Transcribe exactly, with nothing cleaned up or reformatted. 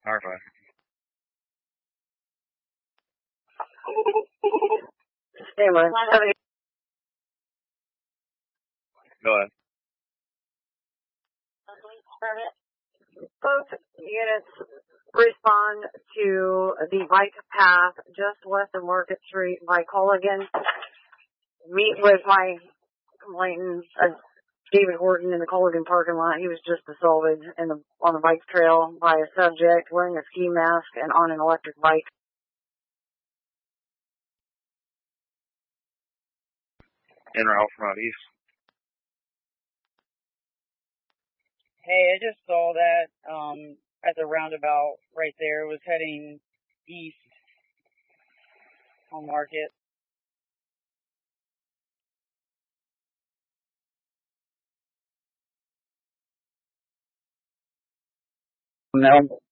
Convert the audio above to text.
R five. Anyway, Go ahead. both units respond to the bike path just west of Market Street by Culligan. Meet with my complainant, uh, David Horton, in the Culligan parking lot. He was just assaulted in the, on the bike trail by a subject wearing a ski mask and on an electric bike. En route from out east. Hey, I just saw that um, at the roundabout right there. It was heading east on Market. No.